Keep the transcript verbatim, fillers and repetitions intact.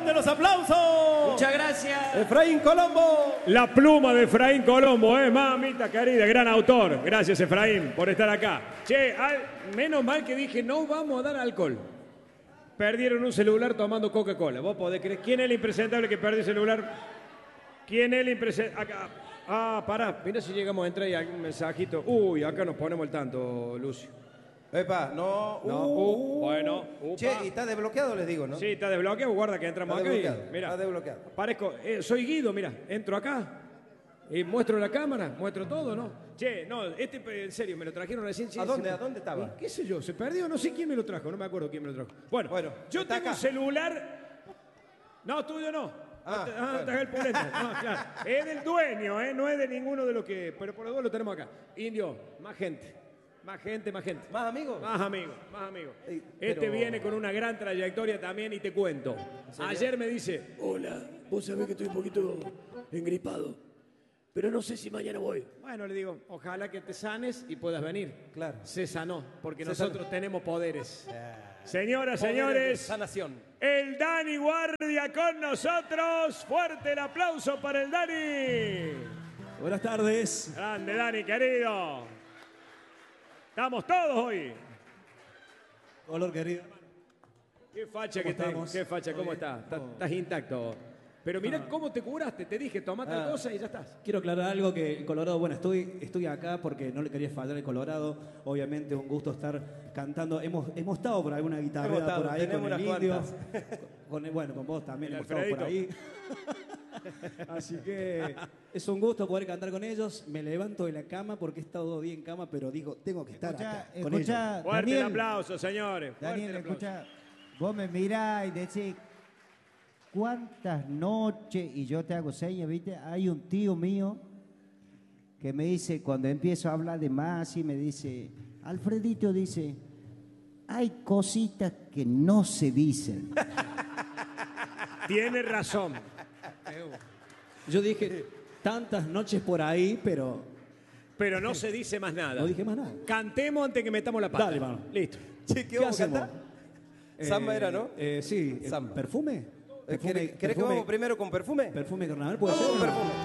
fuerte los aplausos. Muchas gracias. Efraín Colombo. La pluma de Efraín Colombo, eh, mamita querida, gran autor. Gracias, Efraín, por estar acá. Che, al, menos mal que dije, no vamos a dar alcohol. Perdieron un celular tomando Coca-Cola. ¿Vos podés creer? ¿Quién es el impresentable que perdió el celular? ¿Quién es el impresentable? Acá. Ah, pará, mira si llegamos a entrar y hay un mensajito. Uy, acá nos ponemos el tanto, Lucio. Epa, no. No, uh, bueno. Upa. Che, y está desbloqueado, les digo, ¿no? Sí, está desbloqueado. Guarda que entramos Está acá y, desbloqueado, mira, está desbloqueado. Parezco, eh, soy Guido, mira, entro acá y muestro la cámara, muestro todo, ¿no? Che, no, este en serio, me lo trajeron recién. Che, ¿A dónde, se- a dónde estaba? ¿Qué sé yo? ¿Se perdió? No sé quién me lo trajo, no me acuerdo quién me lo trajo. Bueno, Bueno, yo está tengo acá. celular. No, tuyo no. Ah, Ah, ah, bueno. está el pulente. No, claro. Es del dueño, ¿eh? No es de ninguno de los que. Pero por lo menos lo tenemos acá. Indio, más gente. Más gente, más gente. ¿Más amigos? Más amigos, más amigos. Ey, Este pero- viene con una gran trayectoria también y te cuento. Ayer me dice, Hola, vos sabés que estoy un poquito engripado, pero no sé si mañana voy. bueno, le digo, ojalá que te sanes y puedas venir. Claro. Se sanó, porque Se nosotros sanó. tenemos poderes. Señoras, Poderes de señores, Sanación. el Dani Guardia con nosotros. Fuerte el aplauso para el Dani. Buenas tardes. Grande, Dani, querido. Estamos todos hoy. Color querido. Qué facha que ¿Cómo tenés, estamos? qué facha, ¿Todo ¿cómo bien? estás? Estás, Todo. estás intacto. Pero mira cómo te curaste, te dije, toma tal Ah. cosa y ya estás. Quiero aclarar algo que el Colorado, bueno, estoy, estoy acá porque no le quería fallar el Colorado. Obviamente un gusto estar cantando. Hemos, hemos estado por alguna Hemos guitarrera estado, por ahí con tenemos el unas indio. cuantas. Con, el- bueno, con vos también El hemos estado por ahí. Así que es un gusto poder cantar con ellos. Me levanto de la cama porque he estado dos días en cama, pero digo, tengo que estar Escucha, acá con escucha, ellos. Fuerte el Daniel, aplauso, señores. Fuerte Daniel, el aplauso. escucha, vos me mirás y decís, ¿cuántas noches? Y yo te hago señas, ¿viste? Hay un tío mío que me dice, cuando empiezo a hablar de más, y me dice, Alfredito dice, hay cositas que no se dicen. Tiene razón. Yo dije tantas noches por ahí, pero Pero no se dice más nada. no dije más nada. Cantemos antes que metamos la pata. Dale, mano. Listo. Che, ¿qué vamos a hacemos? cantar? Samba era, ¿no? Eh, sí. eh, Samba. ¿Perfume? Eh, Perfume, ¿Querés, querés que perfume- vamos primero con perfume? Perfume carnaval puede Vamos ser. con perfume.